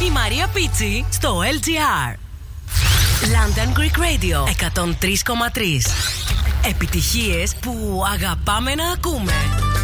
Η Μαρία Πίτσι στο LGR. London Greek Radio 103,3. Επιτυχίες που αγαπάμε να ακούμε.